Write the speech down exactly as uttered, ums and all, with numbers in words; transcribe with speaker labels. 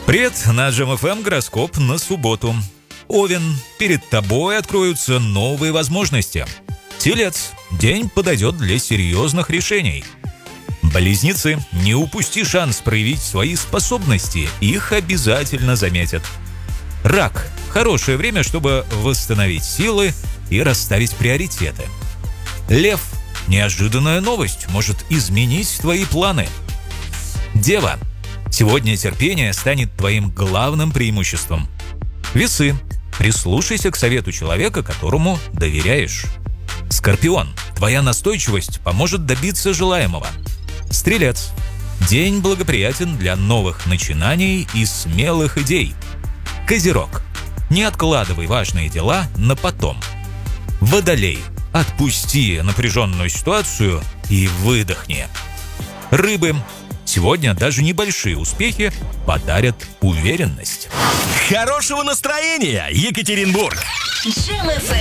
Speaker 1: Привет, на Джем эф эм гороскоп на субботу. Овен, перед тобой откроются новые возможности. Телец, день подойдет для серьезных решений. Близнецы, не упусти шанс проявить свои способности, их обязательно заметят. Рак, хорошее время, чтобы восстановить силы и расставить приоритеты. Лев, неожиданная новость может изменить твои планы. Дева, сегодня терпение станет твоим главным преимуществом. Весы, прислушайся к совету человека, которому доверяешь. Скорпион, твоя настойчивость поможет добиться желаемого. Стрелец, день благоприятен для новых начинаний и смелых идей. Козерог, не откладывай важные дела на потом. Водолей, отпусти напряженную ситуацию и выдохни. Рыбы, сегодня даже небольшие успехи подарят уверенность.
Speaker 2: Хорошего настроения, Екатеринбург!
Speaker 3: Джем эф эм.